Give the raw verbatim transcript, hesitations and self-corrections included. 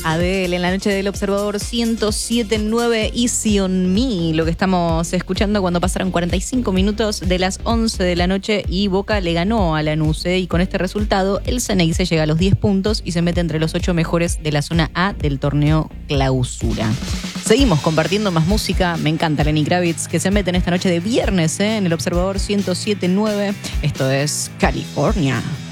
Adele en la noche del Observador ciento siete punto nueve Easy on Me, lo que estamos escuchando cuando pasaron cuarenta y cinco minutos de las once de la noche y Boca le ganó a Lanús, ¿eh? Y con este resultado el Ceneice llega a los diez puntos y se mete entre los ocho mejores de la zona A del torneo Clausura. Seguimos compartiendo más música, me encanta Lenny Kravitz que se mete en esta noche de viernes, ¿eh? En el Observador ciento siete punto nueve, esto es California.